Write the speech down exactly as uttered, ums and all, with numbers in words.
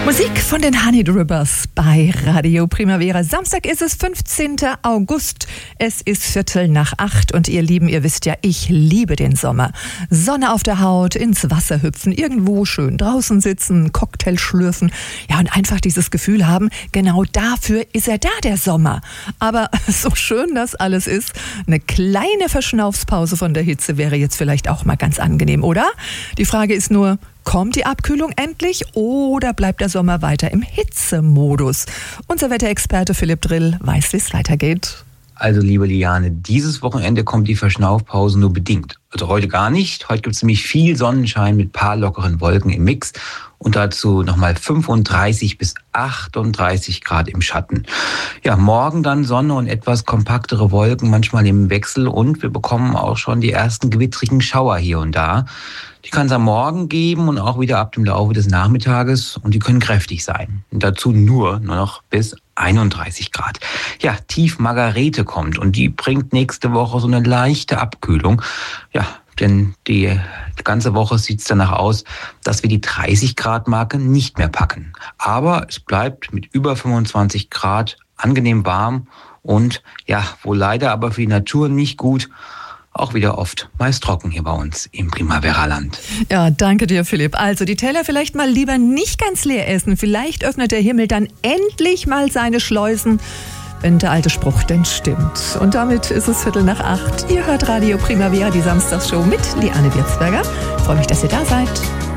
Musik von den Honey Drippers bei Radio Primavera. Samstag ist es, fünfzehnter August. Es ist Viertel nach acht und ihr Lieben, ihr wisst ja, ich liebe den Sommer. Sonne auf der Haut, ins Wasser hüpfen, irgendwo schön draußen sitzen, Cocktail schlürfen. Ja, und einfach dieses Gefühl haben, genau dafür ist er da, der Sommer. Aber so schön das alles ist, eine kleine Verschnaufspause von der Hitze wäre jetzt vielleicht auch mal ganz angenehm, oder? Die Frage ist nur, kommt die Abkühlung endlich oder bleibt der Sommer weiter im Hitzemodus? Unser Wetterexperte Philipp Drill weiß, wie es weitergeht. Also, liebe Liane, dieses Wochenende kommt die Verschnaufpause nur bedingt. Also heute gar nicht. Heute gibt es nämlich viel Sonnenschein mit paar lockeren Wolken im Mix und dazu nochmal fünfunddreißig bis achtunddreißig Grad im Schatten. Ja, morgen dann Sonne und etwas kompaktere Wolken, manchmal im Wechsel, und wir bekommen auch schon die ersten gewittrigen Schauer hier und da. Die kann es am Morgen geben und auch wieder ab dem Laufe des Nachmittages, und die können kräftig sein. Und dazu nur, nur noch bis einunddreißig Grad. Ja, Tief Margarete kommt und die bringt nächste Woche so eine leichte Abkühlung. Ja, denn die ganze Woche sieht es danach aus, dass wir die dreißig Grad Marke nicht mehr packen. Aber es bleibt mit über fünfundzwanzig Grad angenehm warm und ja, wohl leider aber für die Natur nicht gut. Auch wieder oft meist trocken hier bei uns im Primavera-Land. Ja, danke dir, Philipp. Also die Teller vielleicht mal lieber nicht ganz leer essen. Vielleicht öffnet der Himmel dann endlich mal seine Schleusen, wenn der alte Spruch denn stimmt. Und damit ist es Viertel nach acht. Ihr hört Radio Primavera, die Samstagsshow mit Liane Wirzberger. Ich freue mich, dass ihr da seid.